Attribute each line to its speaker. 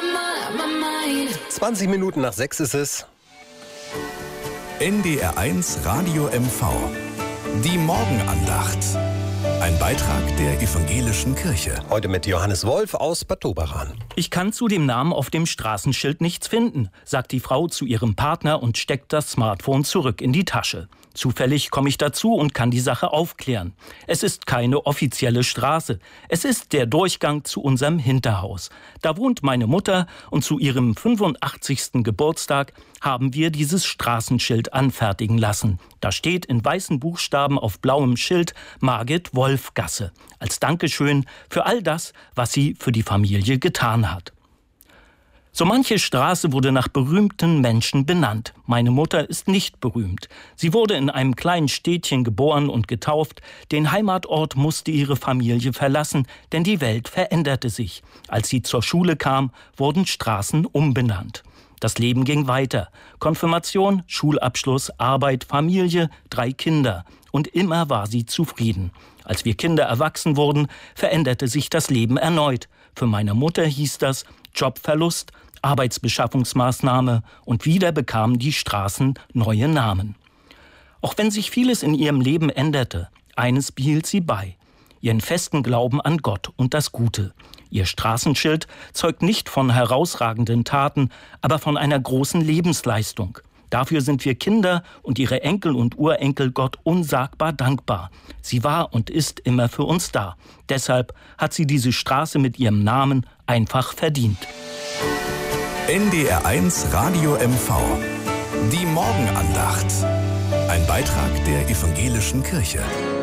Speaker 1: 20 Minuten nach 6 ist es.
Speaker 2: NDR1 Radio MV. Die Morgenandacht. Ein Beitrag der Evangelischen Kirche.
Speaker 1: Heute mit Johannes Wolf aus Bad Doberan.
Speaker 3: Ich kann zu dem Namen auf dem Straßenschild nichts finden, sagt die Frau zu ihrem Partner und steckt das Smartphone zurück in die Tasche. Zufällig komme ich dazu und kann die Sache aufklären. Es ist keine offizielle Straße. Es ist der Durchgang zu unserem Hinterhaus. Da wohnt meine Mutter und zu ihrem 85. Geburtstag haben wir dieses Straßenschild anfertigen lassen. Da steht in weißen Buchstaben auf blauem Schild Margit-Wolf-Gasse. Als Dankeschön für all das, was sie für die Familie getan hat. So manche Straße wurde nach berühmten Menschen benannt. Meine Mutter ist nicht berühmt. Sie wurde in einem kleinen Städtchen geboren und getauft. Den Heimatort musste ihre Familie verlassen, denn die Welt veränderte sich. Als sie zur Schule kam, wurden Straßen umbenannt. Das Leben ging weiter. Konfirmation, Schulabschluss, Arbeit, Familie, 3 Kinder. Und immer war sie zufrieden. Als wir Kinder erwachsen wurden, veränderte sich das Leben erneut. Für meine Mutter hieß das Jobverlust, Arbeitsbeschaffungsmaßnahme und wieder bekamen die Straßen neue Namen. Auch wenn sich vieles in ihrem Leben änderte, eines behielt sie bei: ihren festen Glauben an Gott und das Gute. Ihr Straßenschild zeugt nicht von herausragenden Taten, aber von einer großen Lebensleistung. Dafür sind wir Kinder und ihre Enkel und Urenkel Gott unsagbar dankbar. Sie war und ist immer für uns da. Deshalb hat sie diese Straße mit ihrem Namen einfach verdient.
Speaker 2: NDR1 Radio MV. Die Morgenandacht. Ein Beitrag der Evangelischen Kirche.